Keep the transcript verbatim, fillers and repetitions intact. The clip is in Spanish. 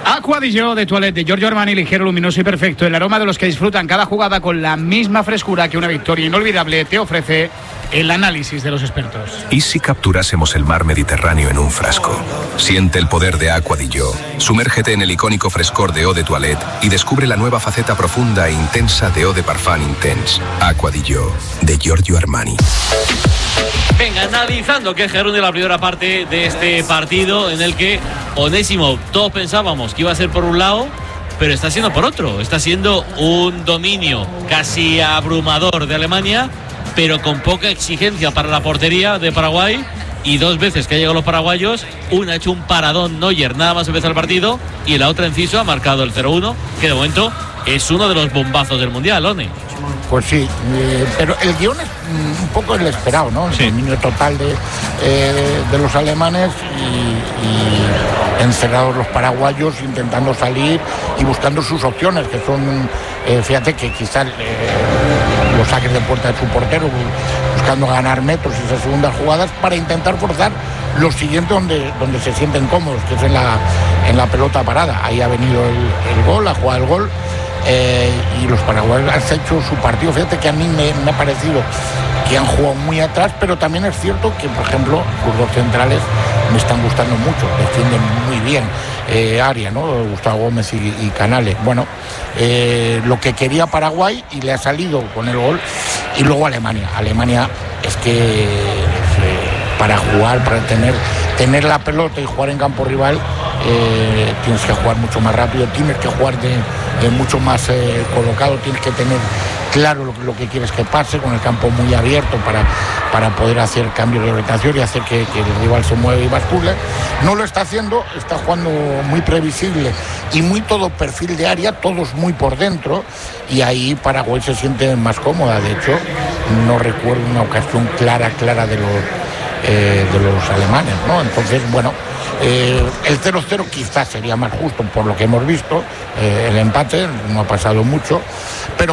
Aqua di Gio de Toilette de Giorgio Armani, ligero, luminoso y perfecto. El aroma de los que disfrutan cada jugada con la misma frescura que una victoria inolvidable te ofrece el análisis de los expertos. ¿Y si capturásemos el mar Mediterráneo en un frasco? Siente el poder de Aqua di Gio. Sumérgete en el icónico frescor de Eau de Toilette y descubre la nueva faceta profunda e intensa de Eau de Parfum Intense. Aqua di Gio de Giorgio Armani. Venga, analizando que Gerún de la primera parte de este partido en el que Onésimo, todos pensábamos que iba a ser por un lado, pero está siendo por otro. Está siendo un dominio casi abrumador de Alemania, pero con poca exigencia para la portería de Paraguay. Y dos veces que han llegado los paraguayos, una ha hecho un paradón Neuer nada más empezar el partido, y la otra Enciso ha marcado el cero uno, que de momento es uno de los bombazos del Mundial, One. Pues sí, eh, pero el guión es un poco el esperado, ¿no? El sí. dominio total de, eh, de los alemanes y, y encerrados los paraguayos intentando salir y buscando sus opciones, que son, eh, fíjate que quizás eh, los saques de puerta de su portero, buscando ganar metros y esas segundas jugadas para intentar forzar lo siguiente donde, donde se sienten cómodos, que es en la, en la pelota parada. Ahí ha venido el, el gol, ha jugado el gol. Eh, y los paraguayos han hecho su partido. Fíjate que a mí me, me ha parecido que han jugado muy atrás, pero también es cierto que, por ejemplo, los dos centrales me están gustando mucho, defienden muy bien eh, área, ¿no? Gustavo Gómez y, y Canales. Bueno, eh, lo que quería Paraguay y le ha salido con el gol. Y luego Alemania. Alemania es que eh, para jugar, para tener, tener la pelota y jugar en campo rival, eh, tienes que jugar mucho más rápido, tienes que jugar de, de mucho más eh, colocado, tienes que tener claro lo, lo que quieres que pase, con el campo muy abierto para, para poder hacer cambios de orientación y hacer que, que el rival se mueva y bascule. No lo está haciendo, está jugando muy previsible y muy todo perfil de área, todos muy por dentro, y ahí Paraguay se siente más cómoda. De hecho, no recuerdo una ocasión clara, clara de los, eh, de los alemanes, ¿no? Entonces, bueno, Eh, el cero cero quizás sería más justo por lo que hemos visto, eh, el empate no ha pasado mucho, pero